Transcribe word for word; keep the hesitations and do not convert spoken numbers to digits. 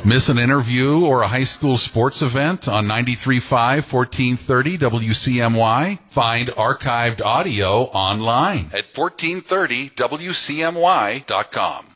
Miss an interview or a high school sports event on ninety-three point five, fourteen thirty W C M Y? Find archived audio online at fourteen thirty W C M Y dot com.